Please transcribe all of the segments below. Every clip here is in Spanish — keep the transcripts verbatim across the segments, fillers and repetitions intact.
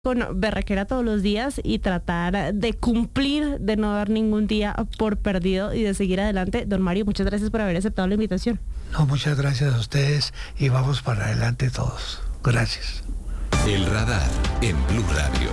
con berraquera todos los días y tratar de cumplir, de no dar ningún día por perdido y de seguir adelante. Don Mario, muchas gracias por haber aceptado la invitación. No, muchas gracias a ustedes y vamos para adelante todos. Gracias. El Radar en Blue Radio.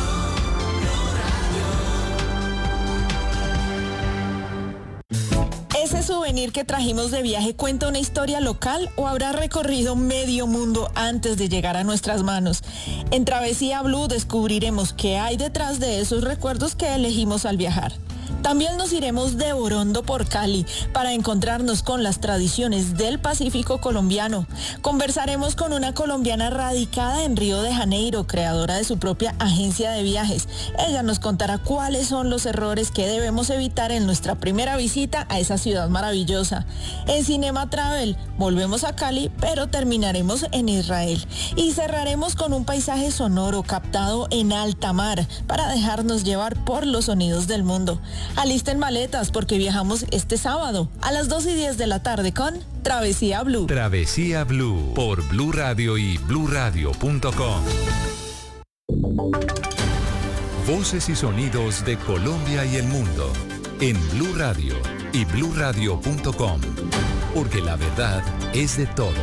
¿Ese souvenir que trajimos de viaje cuenta una historia local o habrá recorrido medio mundo antes de llegar a nuestras manos? En Travesía Blue descubriremos qué hay detrás de esos recuerdos que elegimos al viajar. También nos iremos de Borondo por Cali para encontrarnos con las tradiciones del Pacífico colombiano. Conversaremos con una colombiana radicada en Río de Janeiro, creadora de su propia agencia de viajes. Ella nos contará cuáles son los errores que debemos evitar en nuestra primera visita a esa ciudad maravillosa. En Cinema Travel volvemos a Cali, pero terminaremos en Israel. Y cerraremos con un paisaje sonoro captado en alta mar para dejarnos llevar por los sonidos del mundo. Alisten maletas porque viajamos este sábado a las dos y diez de la tarde con Travesía Blue. Travesía Blue por Blue Radio y blue radio punto com. Voces y sonidos de Colombia y el mundo en Blue Radio y blue radio punto com, porque la verdad es de todos.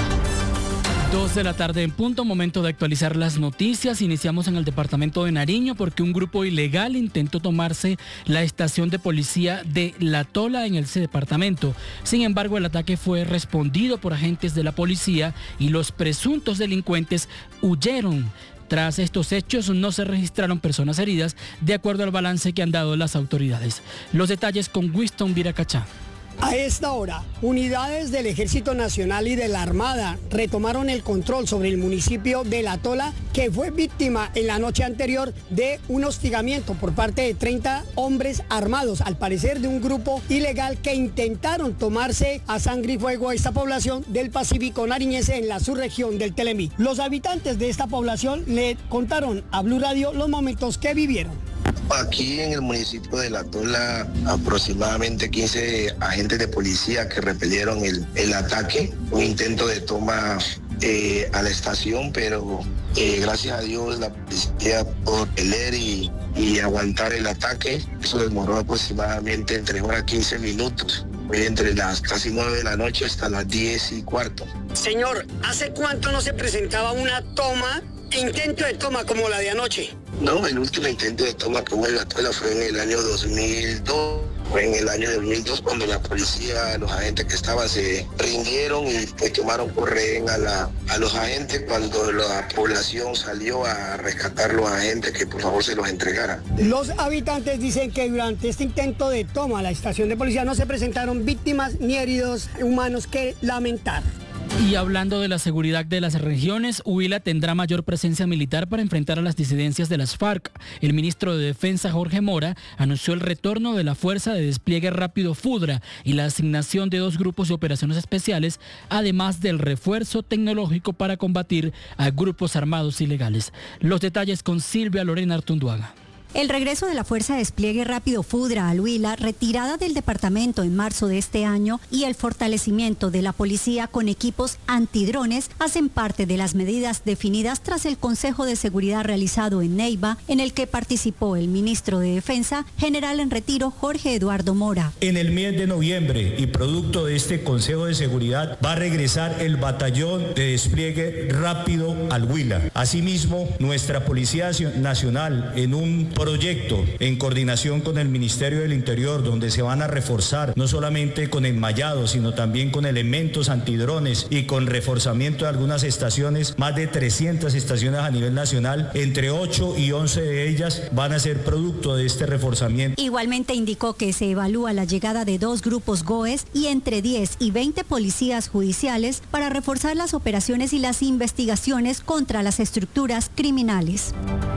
Dos de la tarde en punto, momento de actualizar las noticias. Iniciamos en el departamento de Nariño porque un grupo ilegal intentó tomarse la estación de policía de La Tola en ese departamento. Sin embargo, el ataque fue respondido por agentes de la policía y los presuntos delincuentes huyeron. Tras estos hechos no se registraron personas heridas, de acuerdo al balance que han dado las autoridades. Los detalles con Winston Viracachá. A esta hora, unidades del Ejército Nacional y de la Armada retomaron el control sobre el municipio de La Tola, que fue víctima en la noche anterior de un hostigamiento por parte de treinta hombres armados, al parecer de un grupo ilegal que intentaron tomarse a sangre y fuego a esta población del Pacífico nariñense en la subregión del Telemí. Los habitantes de esta población le contaron a Blue Radio los momentos que vivieron. Aquí en el municipio de La Tola, aproximadamente quince agentes de policía que repelieron el, el ataque, un intento de toma eh, a la estación, pero eh, gracias a Dios la policía pudo pelear y, y aguantar el ataque. Eso demoró aproximadamente entre hora quince minutos. Fue entre las casi nueve de la noche hasta las diez y cuarto. Señor, ¿hace cuánto no se presentaba una toma, intento de toma como la de anoche? No, el último intento de toma que hubo en La Tola fue en el año dos mil dos. Fue en el año dos mil dos cuando la policía, los agentes que estaban se rindieron y pues, tomaron por rehén a, la, a los agentes cuando la población salió a rescatar a los agentes que por favor se los entregaran. Los habitantes dicen que durante este intento de toma a la estación de policía no se presentaron víctimas ni heridos humanos que lamentar. Y hablando de la seguridad de las regiones, Huila tendrá mayor presencia militar para enfrentar a las disidencias de las FARC. El ministro de Defensa, Jorge Mora, anunció el retorno de la Fuerza de Despliegue Rápido FUDRA y la asignación de dos grupos de operaciones especiales, además del refuerzo tecnológico para combatir a grupos armados ilegales. Los detalles con Silvia Lorena Artunduaga. El regreso de la Fuerza de Despliegue Rápido FUDRA al Huila, retirada del departamento en marzo de este año, y el fortalecimiento de la policía con equipos antidrones hacen parte de las medidas definidas tras el Consejo de Seguridad realizado en Neiva, en el que participó el ministro de Defensa, general en retiro Jorge Eduardo Mora. En el mes de noviembre y producto de este Consejo de Seguridad va a regresar el Batallón de Despliegue Rápido al Huila. Asimismo, nuestra Policía Nacional en un proyecto en coordinación con el Ministerio del Interior, donde se van a reforzar no solamente con enmayado, sino también con elementos antidrones y con reforzamiento de algunas estaciones, más de trescientas estaciones a nivel nacional, entre ocho y once de ellas van a ser producto de este reforzamiento. Igualmente indicó que se evalúa la llegada de dos grupos GOES y entre diez y veinte policías judiciales para reforzar las operaciones y las investigaciones contra las estructuras criminales.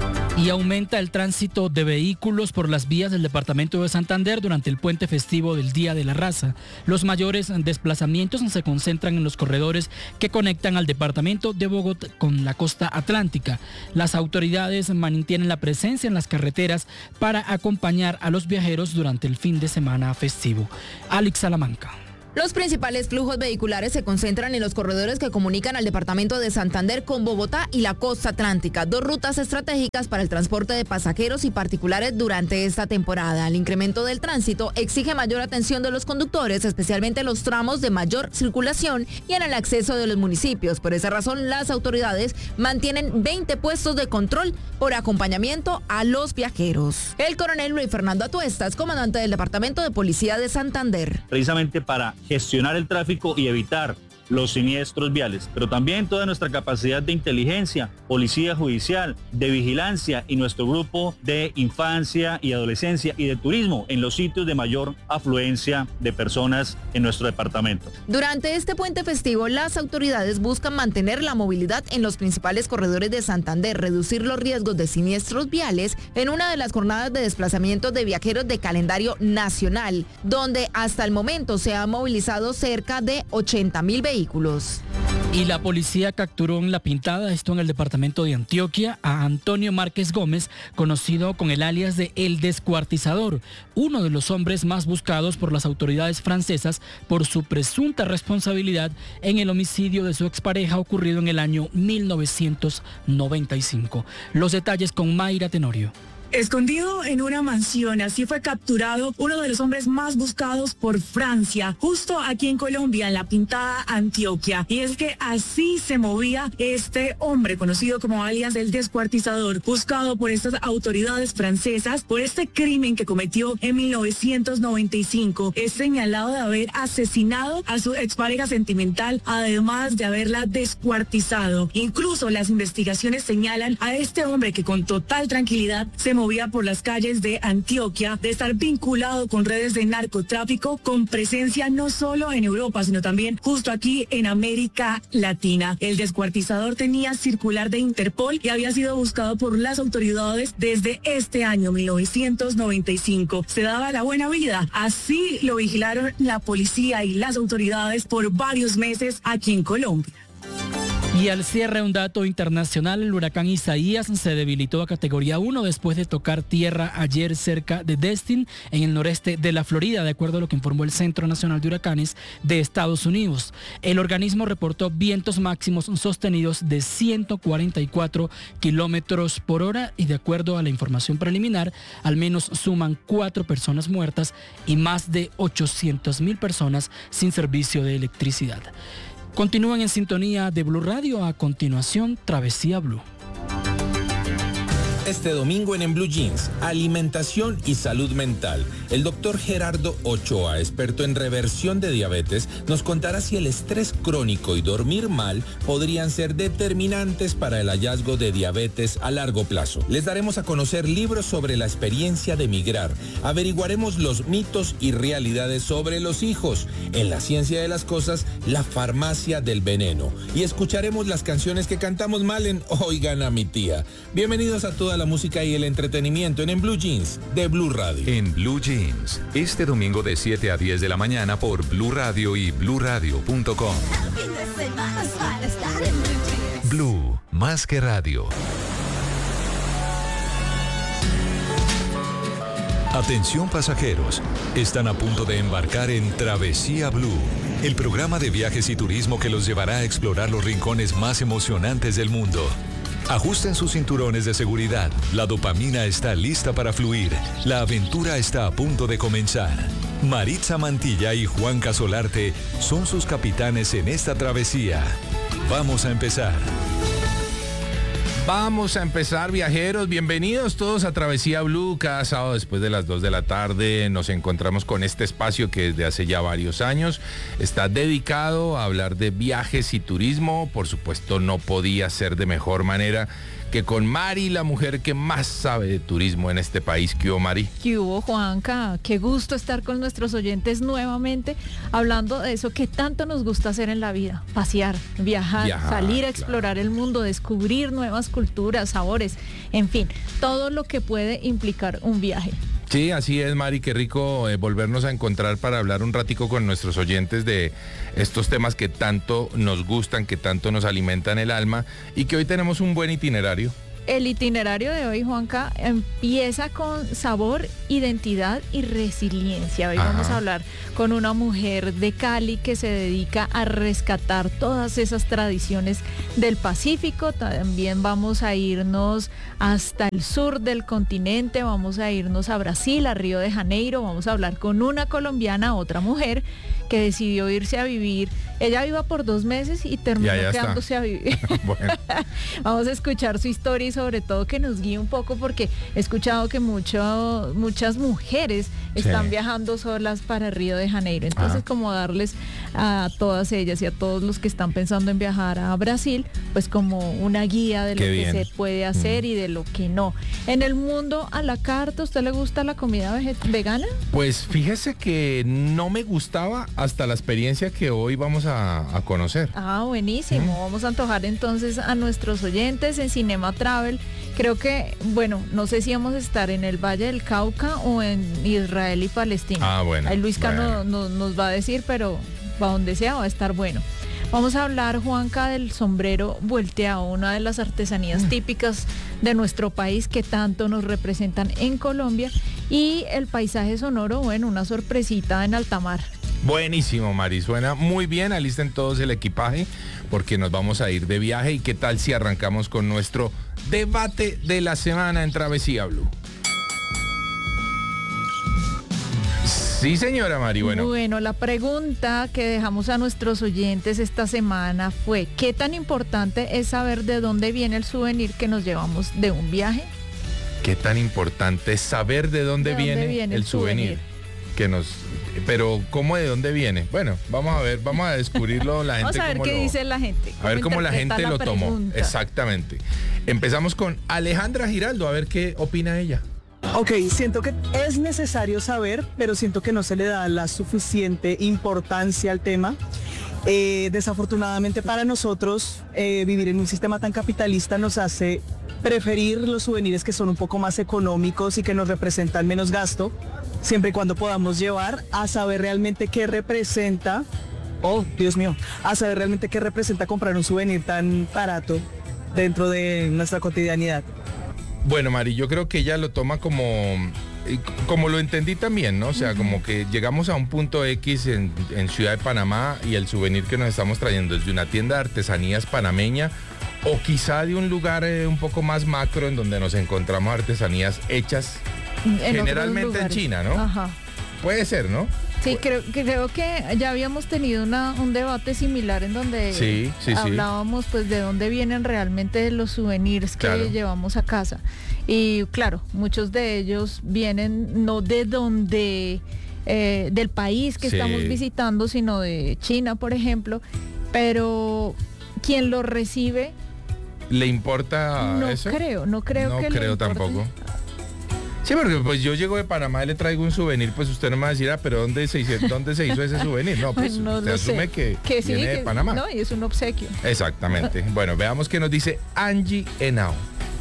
Y aumenta el tránsito de vehículos por las vías del departamento de Santander durante el puente festivo del Día de la Raza. Los mayores desplazamientos se concentran en los corredores que conectan al departamento de Bogotá con la costa atlántica. Las autoridades mantienen la presencia en las carreteras para acompañar a los viajeros durante el fin de semana festivo. Alex Salamanca. Los principales flujos vehiculares se concentran en los corredores que comunican al departamento de Santander con Bogotá y la costa atlántica, dos rutas estratégicas para el transporte de pasajeros y particulares durante esta temporada. El incremento del tránsito exige mayor atención de los conductores, especialmente en los tramos de mayor circulación y en el acceso de los municipios. Por esa razón, las autoridades mantienen veinte puestos de control por acompañamiento a los viajeros. El coronel Luis Fernando Atuestas, comandante del Departamento de Policía de Santander. Precisamente para gestionar el tráfico y evitar los siniestros viales, pero también toda nuestra capacidad de inteligencia, policía judicial, de vigilancia y nuestro grupo de infancia y adolescencia y de turismo en los sitios de mayor afluencia de personas en nuestro departamento. Durante este puente festivo, las autoridades buscan mantener la movilidad en los principales corredores de Santander, reducir los riesgos de siniestros viales en una de las jornadas de desplazamiento de viajeros de calendario nacional, donde hasta el momento se han movilizado cerca de ochenta mil vehículos. Y la policía capturó en La Pintada, esto en el departamento de Antioquia, a Antonio Márquez Gómez, conocido con el alias de El Descuartizador, uno de los hombres más buscados por las autoridades francesas por su presunta responsabilidad en el homicidio de su expareja ocurrido en el año mil novecientos noventa y cinco. Los detalles con Mayra Tenorio. Escondido en una mansión, así fue capturado uno de los hombres más buscados por Francia, justo aquí en Colombia, en La Pintada, Antioquia. Y es que así se movía este hombre, conocido como alias del Descuartizador, buscado por estas autoridades francesas por este crimen que cometió en mil novecientos noventa y cinco. Es señalado de haber asesinado a su expareja sentimental, además de haberla descuartizado. Incluso las investigaciones señalan a este hombre que con total tranquilidad se movía por las calles de Antioquia, de estar vinculado con redes de narcotráfico, con presencia no solo en Europa, sino también justo aquí en América Latina. El Descuartizador tenía circular de Interpol y había sido buscado por las autoridades desde este año, mil novecientos noventa y cinco. Se daba la buena vida. Así lo vigilaron la policía y las autoridades por varios meses aquí en Colombia. Y al cierre, un dato internacional: el huracán Isaías se debilitó a categoría uno después de tocar tierra ayer cerca de Destin, en el noreste de la Florida, de acuerdo a lo que informó el Centro Nacional de Huracanes de Estados Unidos. El organismo reportó vientos máximos sostenidos de ciento cuarenta y cuatro kilómetros por hora y, de acuerdo a la información preliminar, al menos suman cuatro personas muertas y más de ochocientas mil personas sin servicio de electricidad. Continúan en sintonía de Blue Radio. A continuación, Travesía Blue. Este domingo en En Blue Jeans, alimentación y salud mental. El doctor Gerardo Ochoa, experto en reversión de diabetes, nos contará si el estrés crónico y dormir mal podrían ser determinantes para el hallazgo de diabetes a largo plazo. Les daremos a conocer libros sobre la experiencia de migrar. Averiguaremos los mitos y realidades sobre los hijos. En la ciencia de las cosas, la farmacia del veneno. Y escucharemos las canciones que cantamos mal en Oigan a mi tía. Bienvenidos a toda la música y el entretenimiento en En Blue Jeans de Blue Radio. En Blue Jeans, este domingo de siete a diez de la mañana por Blue Radio y blue radio punto com. Blue, más que radio. Atención pasajeros, están a punto de embarcar en Travesía Blue, el programa de viajes y turismo que los llevará a explorar los rincones más emocionantes del mundo. Ajusten sus cinturones de seguridad, la dopamina está lista para fluir, la aventura está a punto de comenzar. Maritza Mantilla y Juan Casolarte son sus capitanes en esta travesía. Vamos a empezar. Vamos a empezar, viajeros. Bienvenidos todos a Travesía Blue. Cada sábado después de las dos de la tarde nos encontramos con este espacio que desde hace ya varios años está dedicado a hablar de viajes y turismo. Por supuesto, no podía ser de mejor manera que con Mari, la mujer que más sabe de turismo en este país. ¿Qué hubo, Mari? ¿Qué hubo, Juanca? Qué gusto estar con nuestros oyentes nuevamente hablando de eso que tanto nos gusta hacer en la vida: pasear, viajar, viajar salir a explorar claro. el mundo, descubrir nuevas culturas, sabores, en fin, todo lo que puede implicar un viaje. Sí, así es, Mari, qué rico eh, volvernos a encontrar para hablar un ratico con nuestros oyentes de estos temas que tanto nos gustan, que tanto nos alimentan el alma y que hoy tenemos un buen itinerario. el itinerario de hoy, Juanca, empieza con sabor, identidad y resiliencia. Hoy Ajá. vamos a hablar con una mujer de Cali que se dedica a rescatar todas esas tradiciones del Pacífico. También vamos a irnos hasta el sur del continente, vamos a irnos a Brasil, a Río de Janeiro. Vamos a hablar con una colombiana, otra mujer, que decidió irse a vivir. Ella iba por dos meses y terminó ya, ya quedándose está. a vivir. Bueno. Vamos a escuchar su historia y sobre todo que nos guíe un poco, porque he escuchado que mucho, muchas mujeres están sí. viajando solas para Río de Janeiro. Entonces, ah. como darles a todas ellas y a todos los que están pensando en viajar a Brasil, pues como una guía de Qué lo bien. que se puede hacer mm. y de lo que no. En el mundo a la carta, ¿usted le gusta la comida vegana? Pues fíjese que no me gustaba hasta la experiencia que hoy vamos a, a conocer. Ah, buenísimo. Mm. Vamos a antojar entonces a nuestros oyentes en Cinema Travel. Creo que, bueno, no sé si vamos a estar en el Valle del Cauca o en Israel y Palestina. Ah, bueno. Ahí Luisca bueno. no, no, nos va a decir, pero para donde sea va a estar bueno. Vamos a hablar, Juanca, del sombrero volteado, una de las artesanías mm. típicas de nuestro país que tanto nos representan en Colombia, y el paisaje sonoro, bueno, una sorpresita en alta mar. Buenísimo, Mari, suena muy bien. Alisten todos el equipaje porque nos vamos a ir de viaje. ¿Y qué tal si arrancamos con nuestro debate de la semana en Travesía Blue? Sí, señora Mari, bueno. Bueno, la pregunta que dejamos a nuestros oyentes esta semana fue: ¿qué tan importante es saber de dónde viene el souvenir que nos llevamos de un viaje? ¿Qué tan importante es saber de dónde, ¿De viene, dónde viene el, el souvenir? souvenir? Que nos... Pero, ¿cómo de dónde viene? Bueno, vamos a ver, vamos a descubrirlo la gente. Vamos a ver qué lo, dice la gente. A ver cómo la gente la lo pregunta. tomó. Exactamente. Empezamos con Alejandra Giraldo, a ver qué opina ella. Ok, siento que es necesario saber, pero siento que no se le da la suficiente importancia al tema. Eh, desafortunadamente para nosotros, eh, vivir en un sistema tan capitalista nos hace preferir los souvenirs que son un poco más económicos y que nos representan menos gasto, siempre y cuando podamos llevar a saber realmente qué representa, oh, Dios mío, a saber realmente qué representa comprar un souvenir tan barato dentro de nuestra cotidianidad. Bueno, Mari, yo creo que ella lo toma como, como lo entendí también, ¿no? O sea, uh-huh. como que llegamos a un punto X en, en Ciudad de Panamá y el souvenir que nos estamos trayendo es de una tienda de artesanías panameña, o quizá de un lugar eh, un poco más macro en donde nos encontramos artesanías hechas en generalmente en China, ¿no? Ajá. Puede ser, ¿no? Sí, creo, creo que ya habíamos tenido una, un debate similar en donde sí, sí, hablábamos sí. pues de dónde vienen realmente los souvenirs que claro. llevamos a casa. Y claro, muchos de ellos vienen no de donde, eh, del país que sí. estamos visitando, sino de China, por ejemplo, pero quien lo recibe... ¿Le importa no eso? No creo, no creo no que creo le importe. tampoco. Sí, porque pues yo llego de Panamá y le traigo un souvenir, pues usted no me va a decir, ah, pero ¿dónde se hizo, ¿dónde se hizo ese souvenir? No, pues no usted asume sé. que, que sí, viene que, de Panamá. No, y es un obsequio. Exactamente. Bueno, veamos qué nos dice Angie Henao.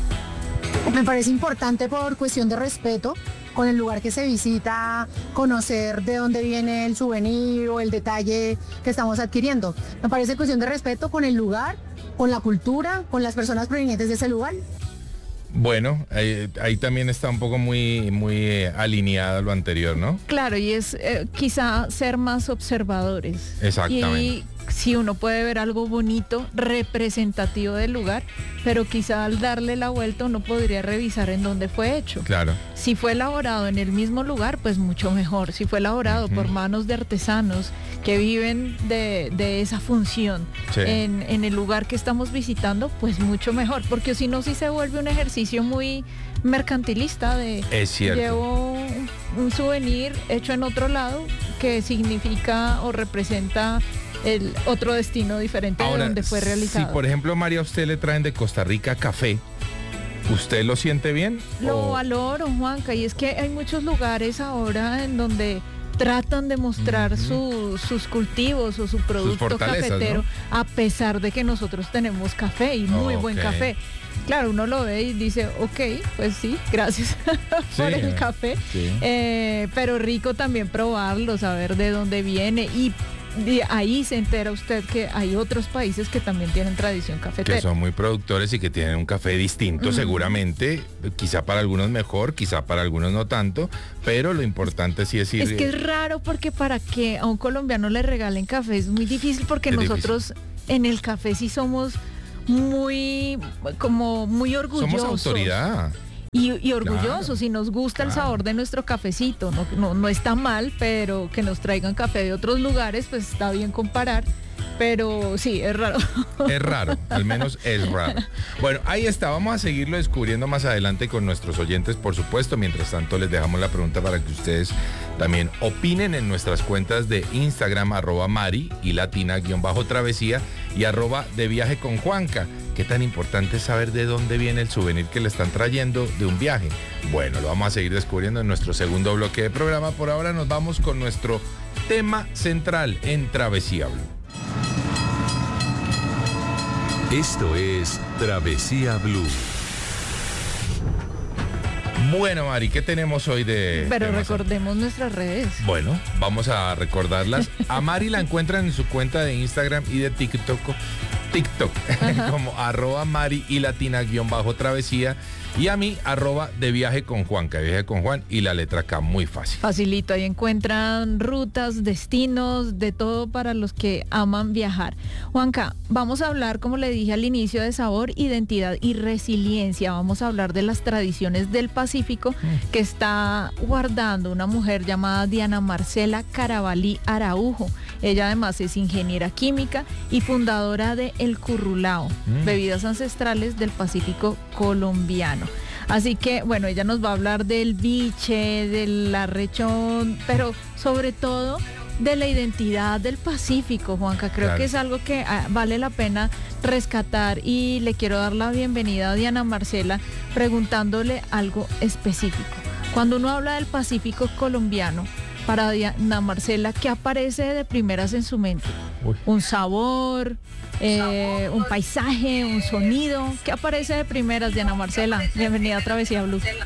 Me parece importante por cuestión de respeto con el lugar que se visita, conocer de dónde viene el souvenir o el detalle que estamos adquiriendo. Me parece cuestión de respeto con el lugar, con la cultura, con las personas provenientes de ese lugar. Bueno, ahí, ahí también está un poco muy, muy eh, alineado lo anterior, ¿no? Claro, y es eh, quizá ser más observadores. Exactamente. Y sí, uno puede ver algo bonito, representativo del lugar, pero quizá al darle la vuelta uno podría revisar en dónde fue hecho. Claro. Si fue elaborado en el mismo lugar, pues mucho mejor. Si fue elaborado uh-huh. por manos de artesanos que viven de, de esa función sí. en, en el lugar que estamos visitando, pues mucho mejor. Porque si no, sí se vuelve un ejercicio muy mercantilista de... Es cierto. Llevo un souvenir hecho en otro lado que significa o representa el otro destino diferente Ahora, de donde fue realizado. Si por ejemplo, María, a usted le traen de Costa Rica café, ¿usted lo siente bien? Lo o... valoro, Juanca, y es que hay muchos lugares ahora en donde tratan de mostrar uh-huh. su, sus cultivos o su producto cafetero, ¿no? A pesar de que nosotros tenemos café y muy oh, buen okay. café. Claro, uno lo ve y dice, ok, pues sí, gracias sí, por el café. Sí. Eh, pero rico también probarlo, saber de dónde viene y de ahí se entera usted que hay otros países que también tienen tradición cafetera. Que son muy productores y que tienen un café distinto, uh-huh. seguramente, quizá para algunos mejor, quizá para algunos no tanto, pero lo importante sí es ir... Es que es raro porque para que a un colombiano le regalen café es muy difícil porque es nosotros difícil. En el café sí somos muy, como muy orgullosos. Somos autoridad. Y, y orgullosos, claro, y nos gusta claro. el sabor de nuestro cafecito, no, no, no está mal, pero que nos traigan café de otros lugares, pues está bien comparar, pero sí, es raro. Es raro, al menos es raro. Bueno, ahí está, vamos a seguirlo descubriendo más adelante con nuestros oyentes, por supuesto. Mientras tanto, les dejamos la pregunta para que ustedes también opinen en nuestras cuentas de Instagram, arroba Mari y Latina guión bajo travesía y arroba de viaje con Juanca. ¿Qué tan importante es saber de dónde viene el souvenir que le están trayendo de un viaje? Bueno, lo vamos a seguir descubriendo en nuestro segundo bloque de programa. Por ahora nos vamos con nuestro tema central en Travesía Blue. Esto es Travesía Blue. Bueno, Mari, ¿qué tenemos hoy de...? Pero de recordemos nuestras redes. Bueno, vamos a recordarlas. A Mari la encuentran en su cuenta de Instagram y de TikTok, TikTok como arroba Mari y Latina guión bajo travesía. Y a mí, arroba de viaje con Juan, que viaje con Juan y la letra K, muy fácil. Facilito, ahí encuentran rutas, destinos, de todo para los que aman viajar. Juanca, vamos a hablar, como le dije al inicio, de sabor, identidad y resiliencia. Vamos a hablar de las tradiciones del Pacífico mm. que está guardando una mujer llamada Diana Marcela Carabalí Araujo. Ella además es ingeniera química y fundadora de El Currulao, mm. bebidas ancestrales del Pacífico colombiano. Así que, bueno, ella nos va a hablar del biche, del arrechón, pero sobre todo de la identidad del Pacífico, Juanca. Creo claro. que es algo que ah, vale la pena rescatar y le quiero dar la bienvenida a Diana Marcela preguntándole algo específico. Cuando uno habla del Pacífico colombiano, para Diana Marcela, ¿qué aparece de primeras en su mente? Uy. Un sabor, eh, un paisaje, un sonido. ¿Qué aparece de primeras, Diana Marcela? Bienvenida a Travesía Blue. Buenas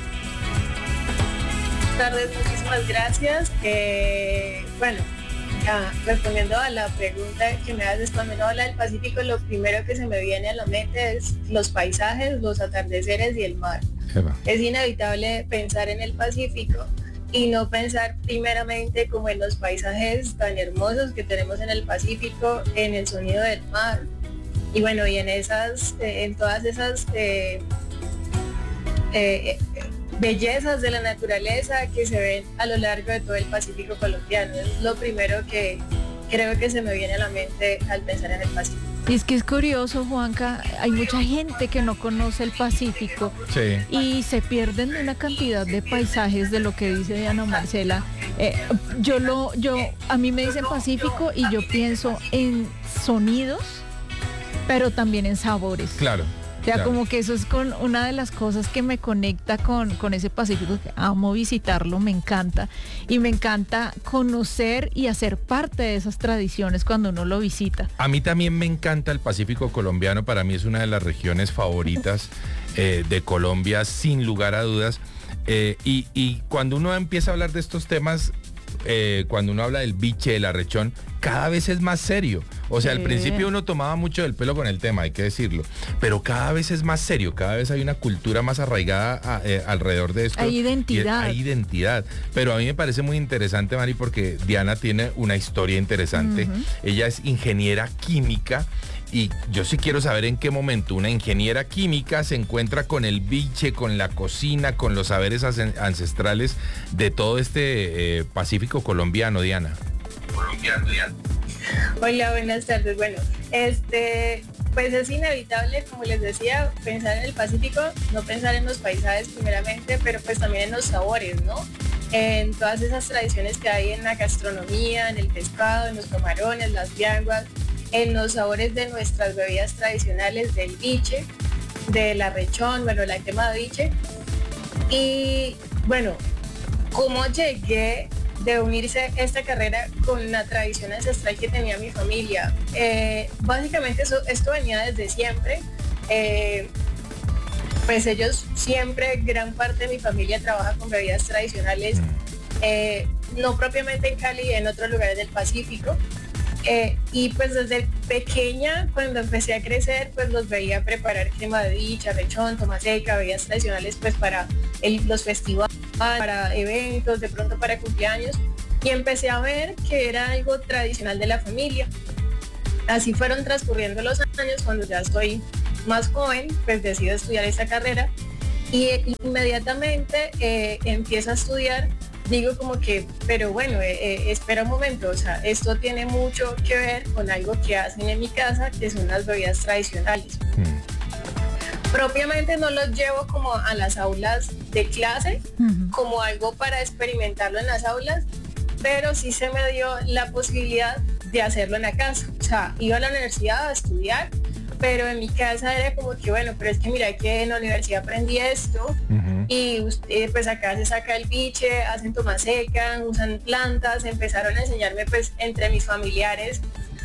tardes, muchísimas gracias. Eh, bueno, ya, respondiendo a la pregunta que me haces, cuando uno habla del Pacífico, lo primero que se me viene a la mente es los paisajes, los atardeceres y el mar. Eva. Es inevitable pensar en el Pacífico y no pensar primeramente como en los paisajes tan hermosos que tenemos en el Pacífico, en el sonido del mar y bueno, y en esas, eh, en todas esas eh, eh, bellezas de la naturaleza que se ven a lo largo de todo el Pacífico colombiano. Es lo primero que creo que se me viene a la mente al pensar en el Pacífico. Y es que es curioso, Juanca, hay mucha gente que no conoce el Pacífico sí. y se pierden de una cantidad de paisajes de lo que dice Diana Marcela. Eh, yo lo, yo, a mí me dicen Pacífico y yo pienso en sonidos, pero también en sabores. Claro. O sea, como que eso es con una de las cosas que me conecta con, con ese Pacífico, que amo visitarlo, me encanta. Y me encanta conocer y hacer parte de esas tradiciones cuando uno lo visita. A mí también me encanta el Pacífico colombiano, para mí es una de las regiones favoritas eh, de Colombia, sin lugar a dudas. Eh, y, y cuando uno empieza a hablar de estos temas, eh, cuando uno habla del biche, del arrechón, cada vez es más serio. O sea, sí. al principio uno tomaba mucho del pelo con el tema, hay que decirlo, pero cada vez es más serio, cada vez hay una cultura más arraigada a, eh, alrededor de esto. Hay identidad. Hay identidad. Pero a mí me parece muy interesante, Mari, porque Diana tiene una historia interesante. Uh-huh. Ella es ingeniera química. Y yo sí quiero saber en qué momento una ingeniera química se encuentra con el biche, con la cocina, con los saberes ancestrales de todo este eh, Pacífico colombiano, Diana. Colombiano, Diana. Hola, buenas tardes. Bueno, este, pues es inevitable, como les decía, pensar en el Pacífico, no pensar en los paisajes primeramente, pero pues también en los sabores, ¿no? En todas esas tradiciones que hay en la gastronomía, en el pescado, en los camarones, las viandas, en los sabores de nuestras bebidas tradicionales, del biche, del arrechón, bueno, la quema de biche. Y bueno, ¿cómo llegué de unirse esta carrera con la tradición ancestral que tenía mi familia? Eh, básicamente eso, esto venía desde siempre. Eh, pues ellos siempre, gran parte de mi familia trabaja con bebidas tradicionales, eh, no propiamente en Cali, en otros lugares del Pacífico, Eh, y pues desde pequeña, cuando empecé a crecer, pues los veía preparar crema de bicha, lechón, toma seca, bebidas tradicionales pues para el, los festivales, para eventos, de pronto para cumpleaños. Y empecé a ver que era algo tradicional de la familia. Así fueron transcurriendo los años. Cuando ya estoy más joven, pues decido estudiar esta carrera y inmediatamente eh, empiezo a estudiar. Digo como que, pero bueno, eh, eh, espera un momento, o sea, esto tiene mucho que ver con algo que hacen en mi casa, que son las bebidas tradicionales. Mm. Propiamente no los llevo como a las aulas de clase, uh-huh. como algo para experimentarlo en las aulas, pero sí se me dio la posibilidad de hacerlo en la casa. O sea, iba a la universidad a estudiar, pero en mi casa era como que, bueno, pero es que mira que en la universidad aprendí esto, uh-huh. y eh, pues acá se saca el biche, hacen toma seca, usan plantas, empezaron a enseñarme pues entre mis familiares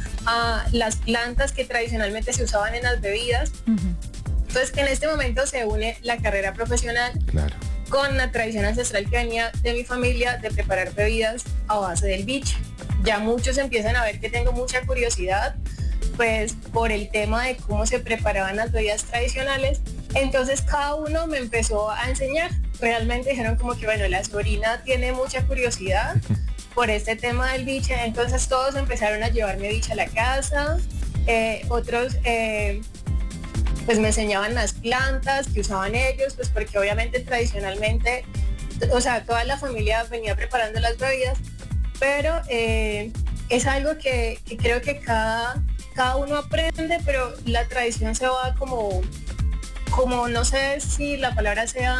a las plantas que tradicionalmente se usaban en las bebidas. Uh-huh. Entonces en este momento se une la carrera profesional, claro, con la tradición ancestral que venía de mi familia de preparar bebidas a base del biche. Ya muchos empiezan a ver que tengo mucha curiosidad pues por el tema de cómo se preparaban las bebidas tradicionales. Entonces cada uno me empezó a enseñar. Realmente dijeron como que bueno, la sobrina tiene mucha curiosidad por este tema del biche. Entonces todos empezaron a llevarme biche a la casa. Eh, otros eh, pues me enseñaban las plantas que usaban ellos, pues porque obviamente tradicionalmente, o sea, toda la familia venía preparando las bebidas, pero eh, es algo que, que creo que cada Cada uno aprende, pero la tradición se va como, como no sé si la palabra sea,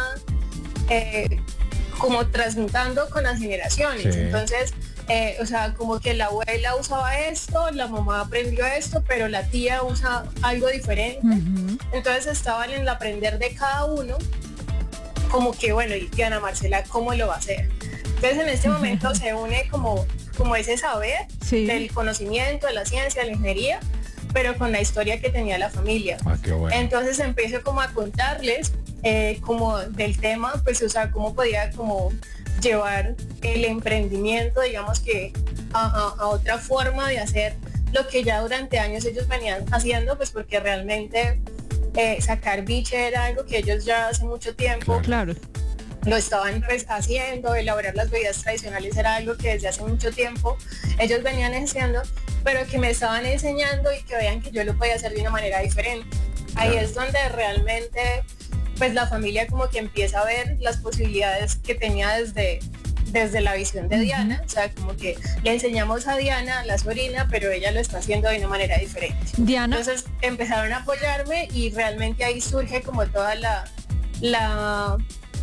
eh, como transmutando con las generaciones. Sí. Entonces, eh, o sea, como que la abuela usaba esto, la mamá aprendió esto, pero la tía usa algo diferente. Uh-huh. Entonces estaban en el aprender de cada uno, como que, bueno, y Diana Marcela, ¿cómo lo va a hacer? Entonces en este momento se une como... como ese saber, sí, del conocimiento, de la ciencia, de la ingeniería, pero con la historia que tenía la familia. Ah, qué bueno. Entonces empiezo como a contarles eh, como del tema, pues o sea, cómo podía como llevar el emprendimiento, digamos que a, a, a otra forma de hacer lo que ya durante años ellos venían haciendo, pues porque realmente eh, sacar biche era algo que ellos ya hace mucho tiempo, claro, lo estaban pues haciendo. Elaborar las bebidas tradicionales era algo que desde hace mucho tiempo ellos venían haciendo, pero que me estaban enseñando y que vean que yo lo podía hacer de una manera diferente. Ahí claro, es donde realmente pues la familia como que empieza a ver las posibilidades que tenía desde, desde la visión de Diana. O sea, como que le enseñamos a Diana, la sobrina, pero ella lo está haciendo de una manera diferente. Diana. Entonces empezaron a apoyarme y realmente ahí surge como toda la... la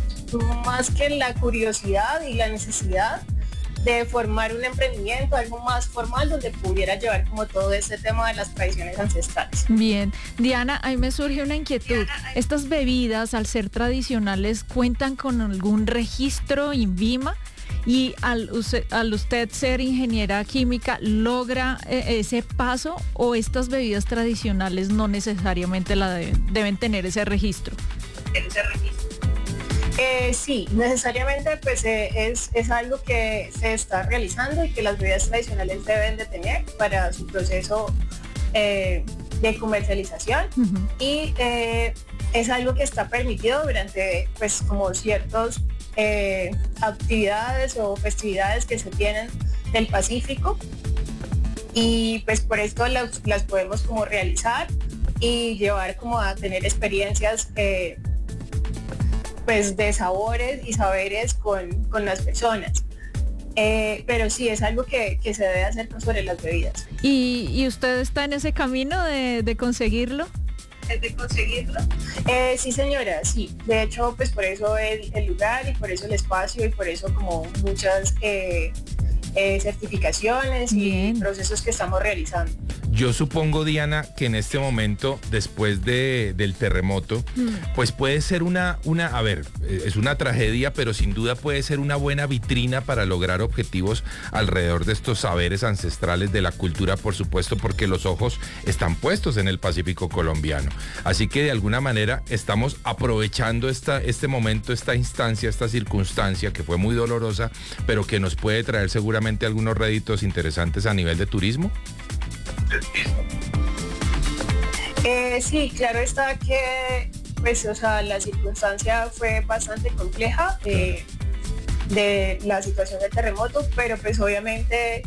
más que la curiosidad y la necesidad de formar un emprendimiento, algo más formal donde pudiera llevar como todo este tema de las tradiciones ancestrales. Bien, Diana, ahí me surge una inquietud. ¿Estas bebidas, al ser tradicionales, cuentan con algún registro INVIMA? Y al, al usted ser ingeniera química, ¿logra eh, ese paso o estas bebidas tradicionales no necesariamente la deben, deben tener ese registro? Ese registro. Eh, sí, necesariamente pues eh, es, es algo que se está realizando y que las bebidas tradicionales deben de tener para su proceso eh, de comercialización. Uh-huh. Y eh, es algo que está permitido durante pues como ciertas eh, actividades o festividades que se tienen del Pacífico, y pues por esto las, las podemos como realizar y llevar como a tener experiencias eh, pues de sabores y saberes con, con las personas. Eh, pero sí, es algo que, que se debe hacer sobre las bebidas. ¿Y, y usted está en ese camino de, de conseguirlo? ¿De conseguirlo? Eh, sí, señora, sí. De hecho, pues por eso el, el lugar y por eso el espacio y por eso como muchas eh, eh, certificaciones. Bien. Y procesos que estamos realizando. Yo supongo, Diana, que en este momento, después de, del terremoto, mm. pues puede ser una, una, a ver, es una tragedia, pero sin duda puede ser una buena vitrina para lograr objetivos alrededor de estos saberes ancestrales de la cultura, por supuesto, porque los ojos están puestos en el Pacífico colombiano. Así que de alguna manera estamos aprovechando esta, este momento, esta instancia, esta circunstancia que fue muy dolorosa, pero que nos puede traer seguramente algunos réditos interesantes a nivel de turismo. usted mismo. Eh, sí, claro está que, pues, o sea, la circunstancia fue bastante compleja eh, de la situación del terremoto, pero pues obviamente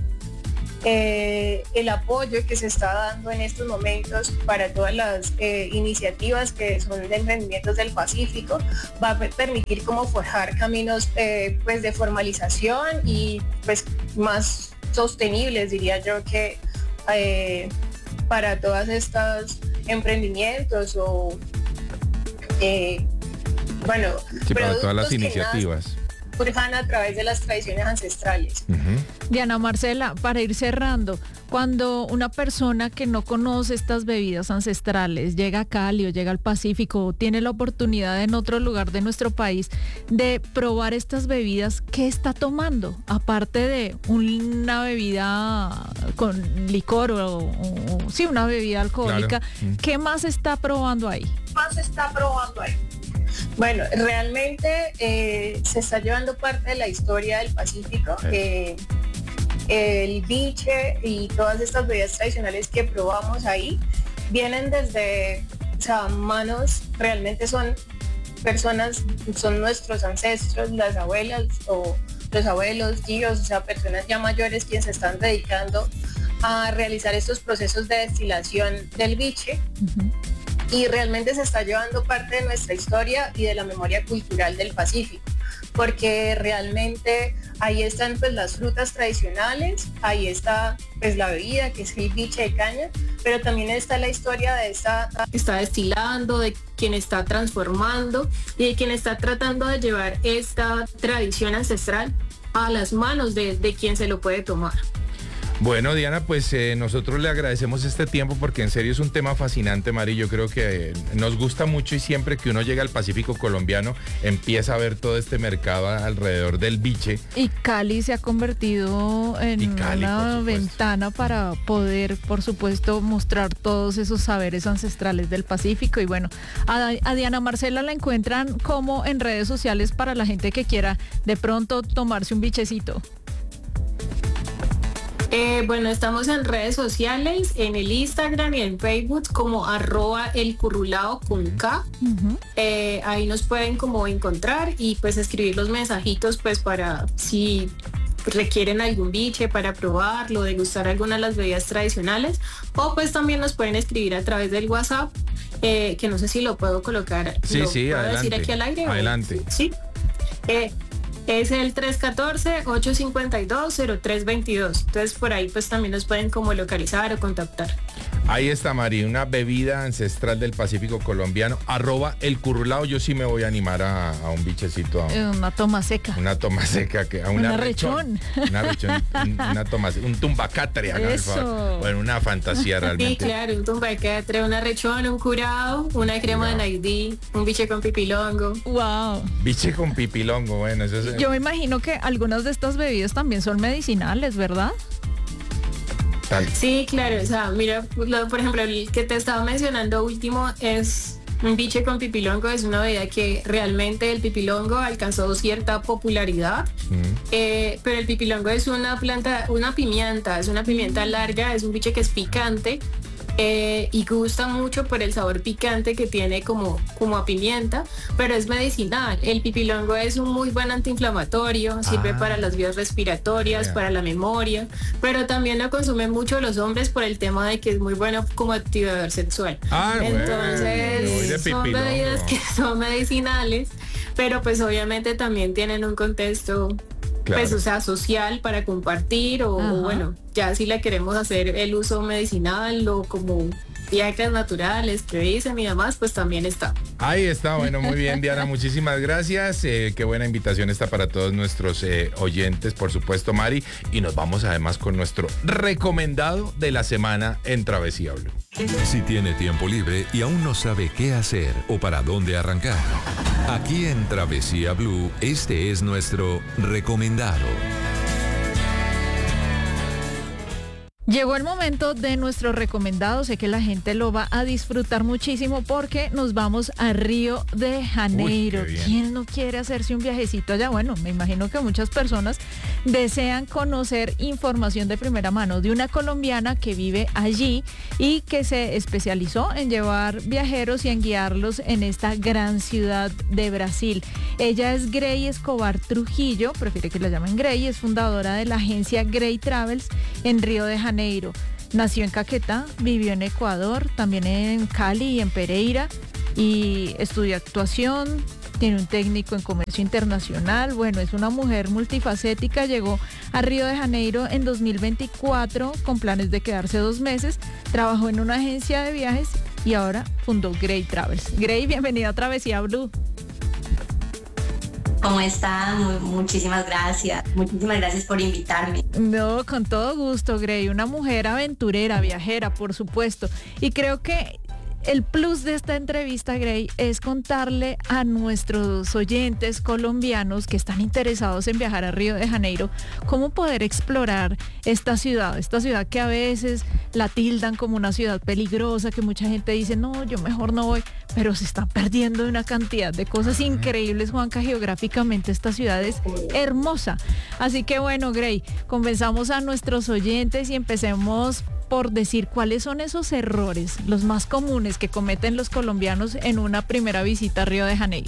eh, el apoyo que se está dando en estos momentos para todas las eh, iniciativas que son de emprendimientos del Pacífico va a permitir como forjar caminos eh, pues de formalización y pues más sostenibles, diría yo, que eh, para todas estas emprendimientos o eh, bueno, sí, para todas las que iniciativas surjan a través de las tradiciones ancestrales. Uh-huh. Diana Marcela, para ir cerrando, cuando una persona que no conoce estas bebidas ancestrales llega a Cali o llega al Pacífico o tiene la oportunidad en otro lugar de nuestro país de probar estas bebidas, ¿qué está tomando? Aparte de una bebida con licor o, o sí, una bebida alcohólica, claro. ¿Qué más está probando ahí? ¿Qué más está probando ahí? Bueno, realmente eh, se está llevando parte de la historia del Pacífico. Eh, el biche y todas estas bebidas tradicionales que probamos ahí vienen desde, o sea, manos, realmente son personas, son nuestros ancestros, las abuelas o los abuelos, tíos, o sea, personas ya mayores quienes se están dedicando a realizar estos procesos de destilación del biche. Uh-huh. Y realmente se está llevando parte de nuestra historia y de la memoria cultural del Pacífico, porque realmente ahí están pues las frutas tradicionales, ahí está pues la bebida que es el biche de caña, pero también está la historia de esta está destilando, de quien está transformando y de quien está tratando de llevar esta tradición ancestral a las manos de, de quien se lo puede tomar. Bueno, Diana, pues eh, nosotros le agradecemos este tiempo porque en serio es un tema fascinante, Mari. Yo creo que eh, nos gusta mucho y siempre que uno llega al Pacífico colombiano empieza a ver todo este mercado alrededor del biche. Y Cali se ha convertido en Cali, una ventana para poder, por supuesto, mostrar todos esos saberes ancestrales del Pacífico. Y bueno, a, a Diana Marcela la encuentran como en redes sociales para la gente que quiera de pronto tomarse un bichecito. Eh, bueno, estamos en redes sociales, en el Instagram y en Facebook como arroba el currulao con K. Uh-huh. Eh, ahí nos pueden como encontrar y pues escribir los mensajitos pues para si requieren algún biche para probarlo, degustar alguna de las bebidas tradicionales, o pues también nos pueden escribir a través del WhatsApp, eh, que no sé si lo puedo colocar. Sí, ¿Lo sí, puedo adelante. decir aquí al aire? Adelante. ¿O? Sí. Eh, Es el tres uno cuatro, ocho cinco dos, cero tres dos dos. Entonces por ahí pues también nos pueden como localizar o contactar. Ahí está, Mari, una bebida ancestral del Pacífico colombiano, arroba el currulao. Yo sí me voy a animar a, a un bichecito. A, una toma seca. Una toma seca. Que, a una una rechón. rechón. Una rechón, un, una toma un tumbacatre. Eso. Bueno, una fantasía realmente. Sí, claro, un tumbacatre, una rechón, un curado, una crema wow. de naidí, un biche con pipilongo. Wow. Biche con pipilongo, bueno, eso es... Yo me imagino que algunas de estas bebidas también son medicinales, ¿verdad? Tal. Sí, claro, o sea, mira, lo, por ejemplo, el que te estaba mencionando último es un biche con pipilongo, es una bebida que realmente el pipilongo alcanzó cierta popularidad, mm. eh, pero el pipilongo es una planta, una pimienta, es una pimienta larga, es un biche que es picante. Eh, y gusta mucho por el sabor picante que tiene como, como a pimienta, pero es medicinal. El pipilongo es un muy buen antiinflamatorio, sirve ah, para las vías respiratorias, yeah. para la memoria, pero también lo consumen mucho los hombres por el tema de que es muy bueno como activador sexual. Ah, Entonces bueno, son bebidas que son medicinales, pero pues obviamente también tienen un contexto Claro. pues o sea social para compartir o, o bueno, ya si le queremos hacer el uso medicinal o como viajes naturales que dicen y demás, pues también está. Ahí está, bueno, muy bien, Diana, muchísimas gracias, eh, qué buena invitación está para todos nuestros eh, oyentes, por supuesto, Mari, y nos vamos además con nuestro recomendado de la semana en Travesía Blue. Si tiene tiempo libre y aún no sabe qué hacer o para dónde arrancar, aquí en Travesía Blue, este es nuestro recomendado. Llegó el momento de nuestro recomendado, sé que la gente lo va a disfrutar muchísimo porque nos vamos a Río de Janeiro. Uy, ¿quién no quiere hacerse un viajecito allá? Bueno, me imagino que muchas personas desean conocer información de primera mano de una colombiana que vive allí y que se especializó en llevar viajeros y en guiarlos en esta gran ciudad de Brasil. Ella es Grey Escobar Trujillo, prefiere que la llamen Grey, es fundadora de la agencia Grey Travels en Río de Janeiro. Nació en Caquetá, vivió en Ecuador, también en Cali y en Pereira, y estudió actuación, tiene un técnico en comercio internacional. Bueno, es una mujer multifacética, llegó a Río de Janeiro en dos mil veinticuatro con planes de quedarse dos meses, trabajó en una agencia de viajes y ahora fundó Grey Travels. Grey, bienvenida a Travesía Blue. ¿Cómo está? Muy, muchísimas gracias. Muchísimas gracias por invitarme. No, con todo gusto, Grey. Una mujer aventurera, viajera, por supuesto. Y creo que el plus de esta entrevista, Grey, es contarle a nuestros oyentes colombianos que están interesados en viajar a Río de Janeiro cómo poder explorar esta ciudad, esta ciudad que a veces la tildan como una ciudad peligrosa, que mucha gente dice, no, yo mejor no voy, pero se está perdiendo de una cantidad de cosas increíbles, Juanca. Geográficamente esta ciudad es hermosa. Así que bueno, Grey, convenzamos a nuestros oyentes y empecemos por decir cuáles son esos errores, los más comunes que cometen los colombianos en una primera visita a Río de Janeiro.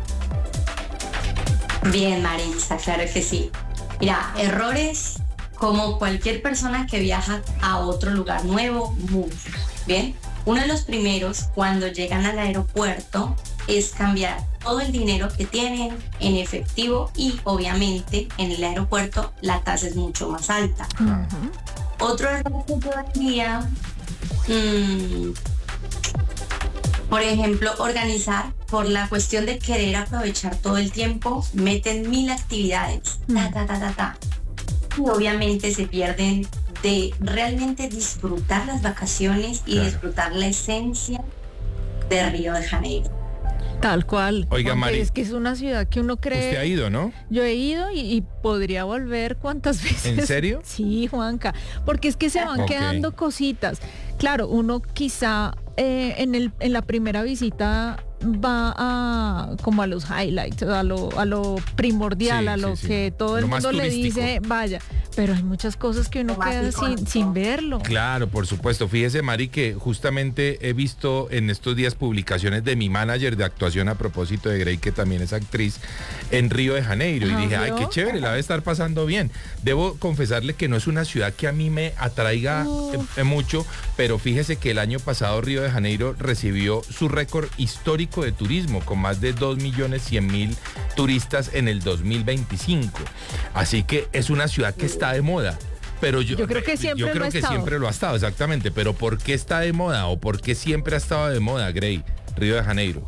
Bien, Marisa, claro que sí. Mira, errores como cualquier persona que viaja a otro lugar nuevo, muchos. Bien, uno de los primeros cuando llegan al aeropuerto es cambiar todo el dinero que tienen en efectivo y obviamente en el aeropuerto la tasa es mucho más alta. Uh-huh. Otro error que yo diría, mmm, por ejemplo, organizar, por la cuestión de querer aprovechar todo el tiempo, meten mil actividades, ta, ta, ta, ta, ta. Y obviamente se pierden de realmente disfrutar las vacaciones y claro, disfrutar la esencia de Río de Janeiro. Tal cual. Oiga, Mari, es que es una ciudad que uno cree... Usted ha ido, ¿no? Yo he ido y, y podría volver cuántas veces. ¿En serio? Sí, Juanca, porque es que se van okay. quedando cositas. Claro, uno quizá eh, en, el, en la primera visita va a como a los highlights, a lo, a lo primordial, sí, a lo sí, que sí. todo el lo mundo le dice, vaya, pero hay muchas cosas que uno queda sin, sin verlo. Claro, por supuesto. Fíjese, Mari, que justamente he visto en estos días publicaciones de mi manager de actuación a propósito de Grey, que también es actriz, en Río de Janeiro, y dije, ay, qué chévere, la debe estar pasando bien. Debo confesarle que no es una ciudad que a mí me atraiga uh. eh, mucho, pero fíjese que el año pasado Río de Janeiro recibió su récord histórico de turismo con más de dos millones cien mil turistas en el dos mil veinticinco. Así que es una ciudad que está de moda. Pero yo, yo creo que siempre yo creo lo ha que estado. siempre lo ha estado, exactamente. Pero ¿por qué está de moda o por qué siempre ha estado de moda, Grey, Río de Janeiro?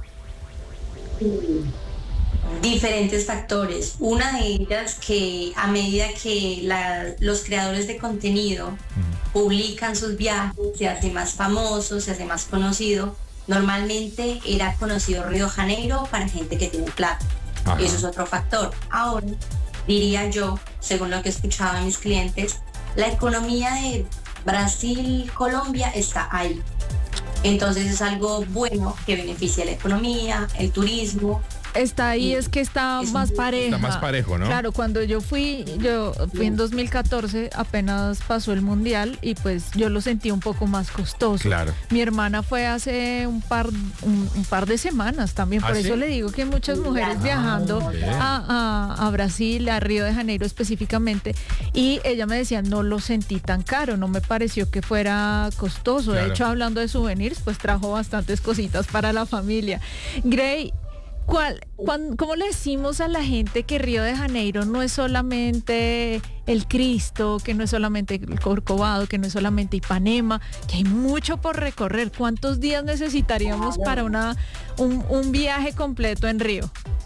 Diferentes factores. Una de ellas que a medida que la, los creadores de contenido uh-huh. publican sus viajes, se hace más famoso, se hace más conocido. Normalmente era conocido Río de Janeiro para gente que tiene plata. Ajá. Eso es otro factor. Ahora, diría yo, según lo que he escuchado de mis clientes, la economía de Brasil, Colombia está ahí. Entonces es algo bueno que beneficia la economía, el turismo. Está ahí, es que está es más pareja. Está más parejo, ¿no? Claro, cuando yo fui, yo fui en dos mil catorce, apenas pasó el mundial y pues yo lo sentí un poco más costoso. Claro. Mi hermana fue hace un par, un, un par de semanas también, por ¿Ah, eso sí? le digo que hay muchas mujeres ah, viajando a, a, a Brasil, a Río de Janeiro específicamente, y ella me decía, no lo sentí tan caro, no me pareció que fuera costoso. Claro. De hecho, hablando de souvenirs, pues trajo bastantes cositas para la familia. Grey, ¿Cuál, cuán, ¿Cómo le decimos a la gente que Río de Janeiro no es solamente el Cristo, que no es solamente el Corcovado, que no es solamente Ipanema, que hay mucho por recorrer? ¿Cuántos días necesitaríamos para una, un, un viaje completo en Río?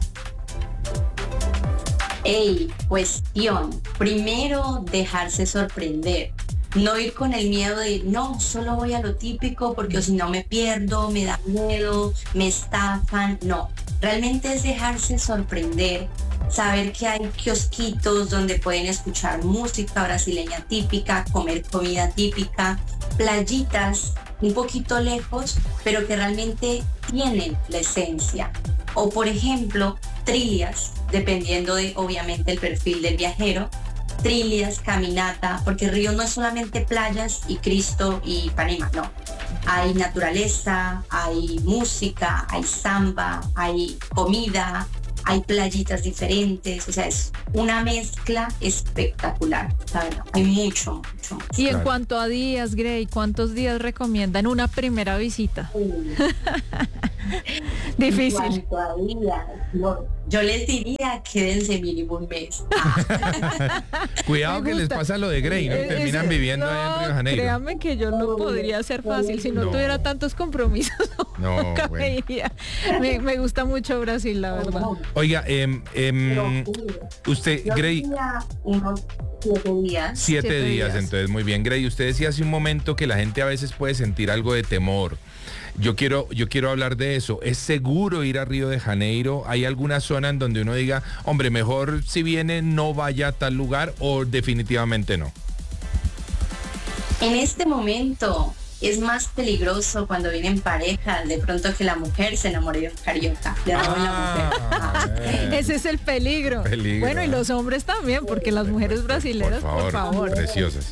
Ey, cuestión. Primero, dejarse sorprender. No ir con el miedo de, no, solo voy a lo típico porque si no me pierdo, me da miedo, me estafan. No, realmente es dejarse sorprender, saber que hay kiosquitos donde pueden escuchar música brasileña típica, comer comida típica, playitas un poquito lejos, pero que realmente tienen la esencia. O por ejemplo, trillas, dependiendo de obviamente el perfil del viajero, trillas, caminata, porque Río no es solamente playas y Cristo y Ipanema, no. Hay naturaleza, hay música, hay samba, hay comida, hay playitas diferentes, o sea, es una mezcla espectacular, la verdad. Hay mucho, mucho, mucho. Y en cuanto a días, Grey, ¿cuántos días recomiendan una primera visita? Difícil. En cuanto a días, no, yo les diría quédense mínimo un mes. Ah. Cuidado que les pasa lo de Grey, ¿no? Terminan viviendo no, allá en Río de Janeiro. Créame que yo no podría ser fácil si no, no. tuviera tantos compromisos. No, nunca bueno. me, me, me gusta mucho Brasil, la verdad. Oiga, eh, eh, usted, yo Grey... unos siete días. Siete, siete días, días, entonces muy bien. Grey, usted decía hace un momento que la gente a veces puede sentir algo de temor. Yo quiero, yo quiero hablar de eso. ¿Es seguro ir a Río de Janeiro? ¿Hay alguna zona en donde uno diga, hombre, mejor si viene no vaya a tal lugar, o definitivamente no? En este momento es más peligroso cuando vienen parejas, de pronto que la mujer se enamore de un carioca. De Ah, la mujer. Ese es el peligro. Peligro. Bueno, y los hombres también, porque las mujeres brasileras, Por favor, por favor. preciosas.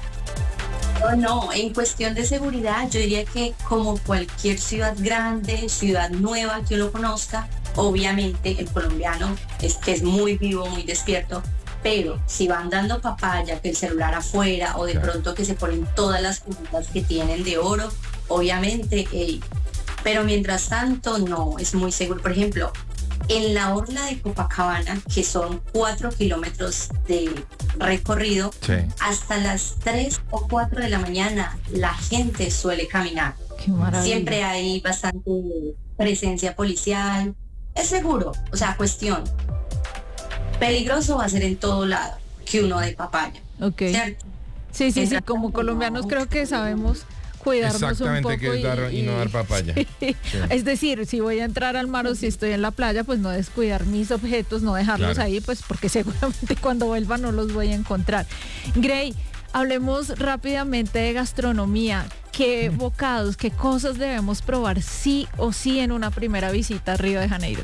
No, no, en cuestión de seguridad, yo diría que como cualquier ciudad grande, ciudad nueva que uno conozca, obviamente el colombiano es que es muy vivo, muy despierto, pero si van dando papaya, que el celular afuera, o de Claro. pronto que se ponen todas las cositas que tienen de oro, obviamente, eh, pero mientras tanto no, es muy seguro. Por ejemplo, en la orla de Copacabana, que son cuatro kilómetros de recorrido, Sí. hasta las tres o cuatro de la mañana la gente suele caminar. Qué maravilla. Siempre hay bastante presencia policial. Es seguro, o sea, cuestión. Peligroso va a ser en todo lado que uno de papaya. Ok. ¿Cierto? Sí, sí, sí, Esa- como colombianos creo que sabemos cuidarnos un Exactamente, poco. que es dar y no dar papaya. Sí. Sí. Es decir, si voy a entrar al mar o si estoy en la playa, pues no descuidar mis objetos, no dejarlos Claro. ahí, pues porque seguramente cuando vuelva no los voy a encontrar. Grey, hablemos rápidamente de gastronomía. ¿Qué bocados, qué cosas debemos probar sí o sí en una primera visita a Río de Janeiro?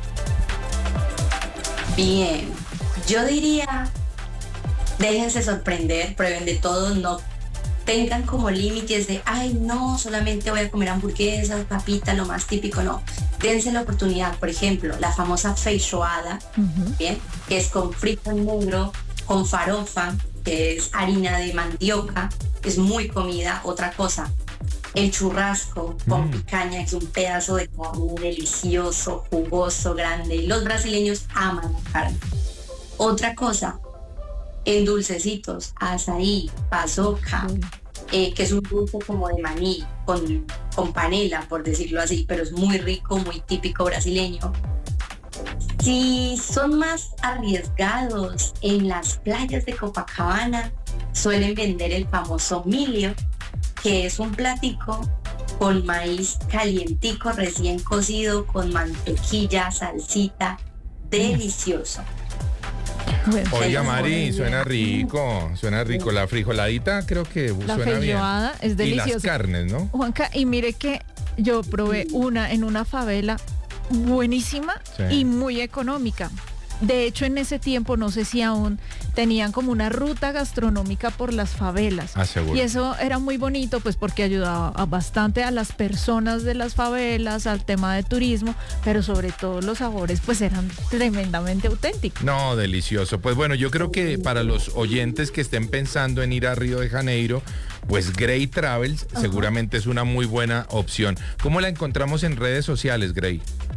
Bien, yo diría, déjense sorprender, prueben de todo, no tengan como límites de, ay no, solamente voy a comer hamburguesas, papitas, lo más típico, no. Dense la oportunidad, por ejemplo, la famosa feijoada, bien, que es con frito en negro, con farofa, que es harina de mandioca, es muy comida. Otra cosa, el churrasco con Mm. picaña, que es un pedazo de carne delicioso, jugoso, grande. Y los brasileños aman la carne. Otra cosa, en dulcecitos, azaí, pasoca, eh, que es un dulce como de maní, con, con panela, por decirlo así, pero es muy rico, muy típico brasileño. Si son más arriesgados, en las playas de Copacabana suelen vender el famoso milio, que es un platico con maíz calientico, recién cocido, con mantequilla, salsita, delicioso. Oiga, Mari, suena rico, suena rico. La frijoladita creo que La suena bien. feijoada es Y deliciosa. las carnes, ¿no? Juanca, y mire que yo probé una en una favela buenísima Sí. y muy económica. De hecho, en ese tiempo, no sé si aún tenían como una ruta gastronómica por las favelas. Ah, seguro. Y eso era muy bonito, pues porque ayudaba a bastante a las personas de las favelas, al tema de turismo, pero sobre todo los sabores pues eran tremendamente auténticos. No, delicioso. Pues bueno, yo creo que para los oyentes que estén pensando en ir a Río de Janeiro, pues Grey Travels seguramente es una muy buena opción. ¿Cómo la encontramos en redes sociales, Grey?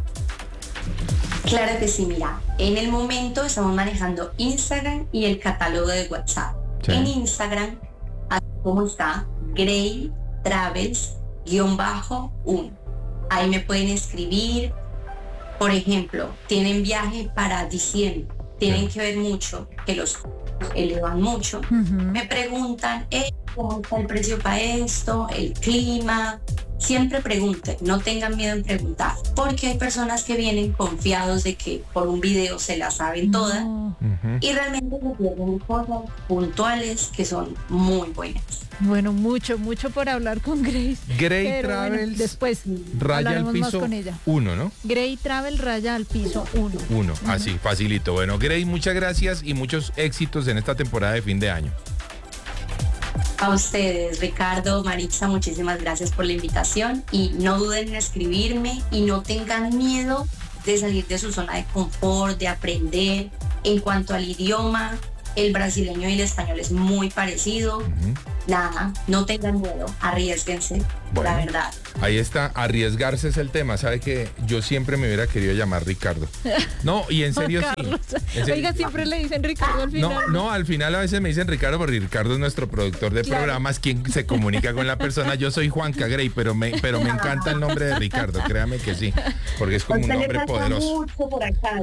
Claro que sí, mira, en el momento estamos manejando Instagram y el catálogo de WhatsApp. Sí. En Instagram, así como está, Grey Travels uno. Ahí me pueden escribir, por ejemplo, tienen viaje para diciembre, tienen que ver mucho, que los elevan mucho. Me preguntan, eh, ¿cómo está el precio para esto? El clima, siempre pregunten, no tengan miedo en preguntar, porque hay personas que vienen confiados de que por un video se la saben todas No. y realmente se pierden cosas puntuales que son muy buenas. Bueno, mucho, mucho por hablar con Grace. Grey Pero bueno, Travels después raya al hablaremos más piso con ella. uno, ¿no? Grey Travel raya al piso uno. Uno, así, facilito. Bueno, Grey, muchas gracias y muchos éxitos en esta temporada de fin de año. A ustedes, Ricardo, Maritza, muchísimas gracias por la invitación y no duden en escribirme y no tengan miedo de salir de su zona de confort, de aprender. En cuanto al idioma, el brasileño y el español es muy parecido. Uh-huh. Nada, no tengan miedo, arriésguense, bueno, la verdad. Ahí está, arriesgarse es el tema. Sabe que yo siempre me hubiera querido llamar Ricardo. No, y en serio sí. En serio. Oiga, siempre le dicen Ricardo al final. No, no, al final a veces me dicen Ricardo porque Ricardo es nuestro productor de claro. programas, quien se comunica con la persona. Yo soy Juanca Grey, pero me, pero me encanta el nombre de Ricardo, créame que sí, porque es como un nombre poderoso. Mucho por acá.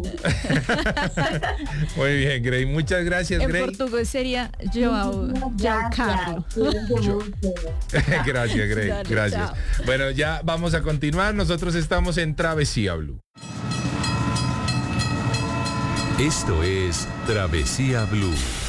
Muy bien, Grey, muchas gracias, en Grey. En portugués sería Joao, Joao Carlos. Gracias, Grey, dale, gracias. Chao. Bueno, ya vamos a continuar. Nosotros estamos en Travesía Blue. Esto es Travesía Blue.